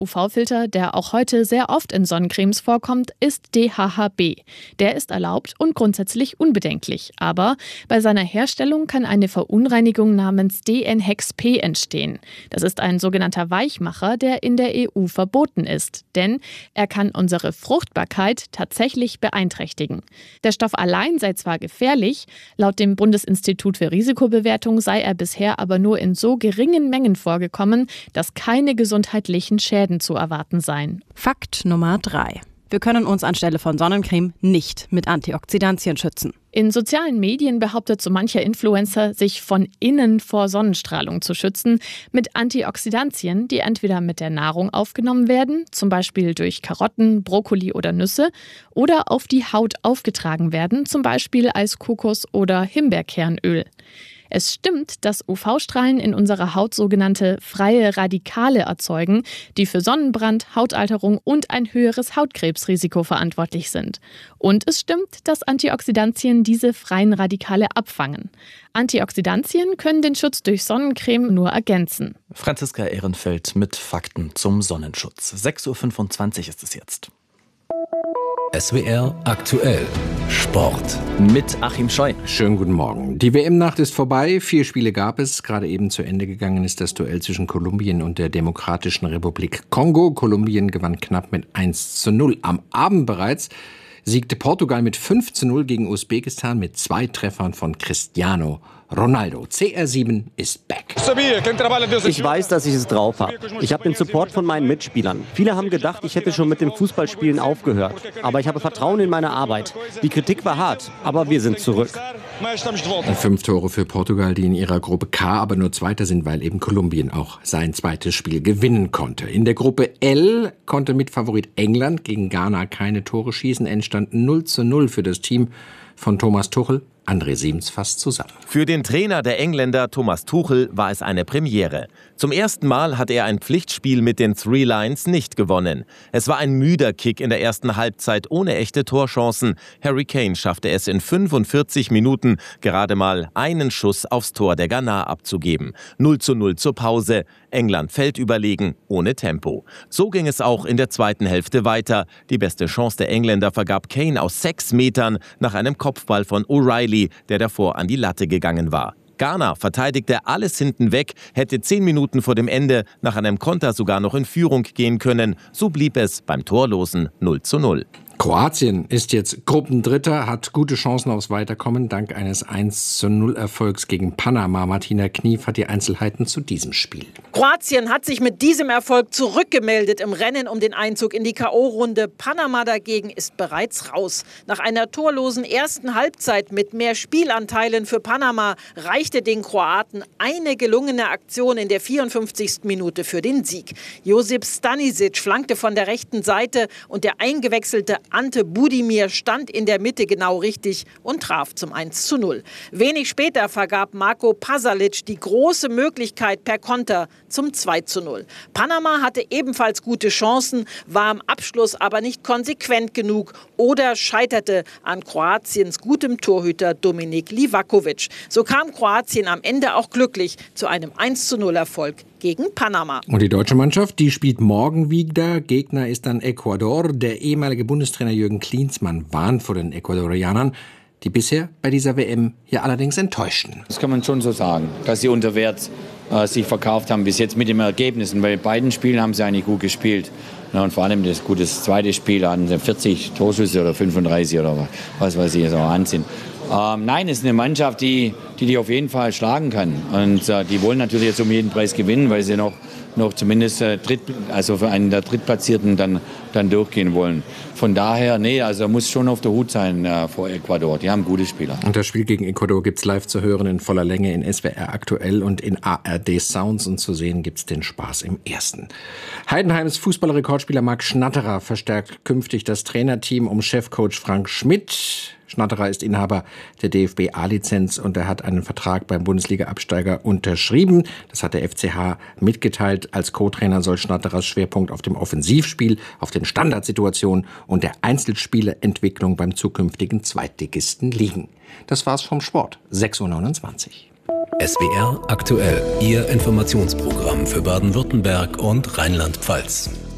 UV-Filter, der auch heute sehr oft in Sonnencremes vorkommt, ist DHHB. Der ist erlaubt und grundsätzlich unbedenklich. Aber bei seiner Herstellung kann eine Verunreinigung namens DNHexP entstehen. Das ist ein sogenannter Weichmacher, der in der EU verboten ist. Denn er kann unsere Fruchtbarkeit tatsächlich beeinträchtigen. Der Stoff allein sei zwar gefährlich, laut dem Bundesinstitut für Risikobewertung sei er bisher aber nur in so geringen Mengen vorgekommen, dass keine gesundheitlichen Schäden zu erwarten seien. Fakt Nummer 3. Wir können uns anstelle von Sonnencreme nicht mit Antioxidantien schützen. In sozialen Medien behauptet so mancher Influencer, sich von innen vor Sonnenstrahlung zu schützen, mit Antioxidantien, die entweder mit der Nahrung aufgenommen werden, zum Beispiel durch Karotten, Brokkoli oder Nüsse, oder auf die Haut aufgetragen werden, zum Beispiel als Kokos- oder Himbeerkernöl. Es stimmt, dass UV-Strahlen in unserer Haut sogenannte freie Radikale erzeugen, die für Sonnenbrand, Hautalterung und ein höheres Hautkrebsrisiko verantwortlich sind. Und es stimmt, dass Antioxidantien diese freien Radikale abfangen. Antioxidantien können den Schutz durch Sonnencreme nur ergänzen. Franziska Ehrenfeld mit Fakten zum Sonnenschutz. 6:25 Uhr ist es jetzt. SWR aktuell Sport. Mit Achim Scheu. Schönen guten Morgen. Die WM-Nacht ist vorbei. 4 Spiele gab es. Gerade eben zu Ende gegangen ist das Duell zwischen Kolumbien und der Demokratischen Republik Kongo. Kolumbien gewann knapp mit 1:0. Am Abend bereits siegte Portugal mit 5:0 gegen Usbekistan mit 2 Treffern von Cristiano Ronaldo. CR7 ist back. Ich weiß, dass ich es drauf habe. Ich habe den Support von meinen Mitspielern. Viele haben gedacht, ich hätte schon mit dem Fußballspielen aufgehört. Aber ich habe Vertrauen in meine Arbeit. Die Kritik war hart, aber wir sind zurück. 5 Tore für Portugal, die in ihrer Gruppe K aber nur Zweiter sind, weil eben Kolumbien auch sein zweites Spiel gewinnen konnte. In der Gruppe L konnte Mitfavorit England gegen Ghana keine Tore schießen. Endstand 0:0 für das Team von Thomas Tuchel. André Siemens fasst zusammen. Für den Trainer der Engländer Thomas Tuchel war es eine Premiere. Zum ersten Mal hat er ein Pflichtspiel mit den Three Lions nicht gewonnen. Es war ein müder Kick in der ersten Halbzeit ohne echte Torchancen. Harry Kane schaffte es in 45 Minuten gerade mal einen Schuss aufs Tor der Ghana abzugeben. 0:0 zur Pause. England fällt überlegen, ohne Tempo. So ging es auch in der zweiten Hälfte weiter. Die beste Chance der Engländer vergab Kane aus 6 Metern nach einem Kopfball von O'Reilly, der davor an die Latte gegangen war. Ghana verteidigte alles hinten weg, hätte 10 Minuten vor dem Ende nach einem Konter sogar noch in Führung gehen können. So blieb es beim torlosen 0:0. Kroatien ist jetzt Gruppendritter, hat gute Chancen aufs Weiterkommen dank eines 1:0 Erfolgs gegen Panama. Martina Knief hat die Einzelheiten zu diesem Spiel. Kroatien hat sich mit diesem Erfolg zurückgemeldet im Rennen um den Einzug in die K.O.-Runde. Panama dagegen ist bereits raus. Nach einer torlosen ersten Halbzeit mit mehr Spielanteilen für Panama reichte den Kroaten eine gelungene Aktion in der 54. Minute für den Sieg. Josip Stanisic flankte von der rechten Seite und der eingewechselte Ante Budimir stand in der Mitte genau richtig und traf zum 1:0. Wenig später vergab Marko Pasalic die große Möglichkeit per Konter zum 2:0. Panama hatte ebenfalls gute Chancen, war am Abschluss aber nicht konsequent genug oder scheiterte an Kroatiens gutem Torhüter Dominik Livakovic. So kam Kroatien am Ende auch glücklich zu einem 1:0 Erfolg gegen Panama. Und die deutsche Mannschaft, die spielt morgen wieder. Gegner ist dann Ecuador. Der ehemalige Bundestrainer Jürgen Klinsmann warnt vor den Ecuadorianern, die bisher bei dieser WM hier allerdings enttäuschten. Das kann man schon so sagen, dass sie unter Wert sich verkauft haben bis jetzt mit den Ergebnissen. Weil in beiden Spielen haben sie eigentlich gut gespielt. Ja, und vor allem das zweite Spiel hatten sie 40 Torschüsse oder 35 oder was weiß ich, so Wahnsinn. Nein, es ist eine Mannschaft, die auf jeden Fall schlagen kann. Und die wollen natürlich jetzt um jeden Preis gewinnen, weil sie noch zumindest für einen der Drittplatzierten dann durchgehen wollen. Von daher, also muss schon auf der Hut sein vor Ecuador. Die haben gute Spieler. Und das Spiel gegen Ecuador gibt's live zu hören in voller Länge in SWR aktuell und in ARD Sounds. Und zu sehen gibt's den Spaß im Ersten. Heidenheims Fußballerrekordspieler Marc Schnatterer verstärkt künftig das Trainerteam um Chefcoach Frank Schmidt. Schnatterer ist Inhaber der DFB-A-Lizenz und er hat einen Vertrag beim Bundesliga-Absteiger unterschrieben. Das hat der FCH mitgeteilt. Als Co-Trainer soll Schnatterers Schwerpunkt auf dem Offensivspiel, auf den Standardsituationen und der Einzelspielerentwicklung beim zukünftigen Zweitligisten liegen. Das war's vom Sport. 6:29 Uhr. SWR aktuell, Ihr Informationsprogramm für Baden-Württemberg und Rheinland-Pfalz.